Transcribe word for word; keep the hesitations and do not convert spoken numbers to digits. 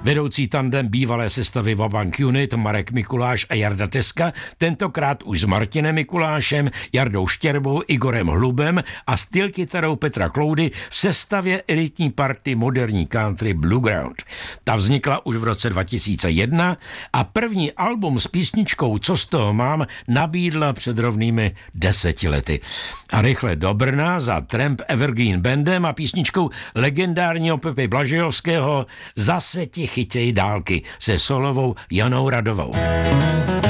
Vedoucí tandem bývalé sestavy Vabank Unit Marek Mikuláš a Jarda Teska, tentokrát už s Martinem Mikulášem, Jardou Štěrbou, Igorem Hlubem a stylkytarou Petra Kloudy v sestavě elitní party moderní country Blueground. Ta vznikla už v roce dva tisíce jedna a první album s písničkou Co z toho mám nabídla před rovnými deseti lety. A rychle do Brna za Tramp Evergreen Bandem a písničkou legendárního Pepe Blažejovského Zase ti chytěj dálky se solovou Janou Radovou.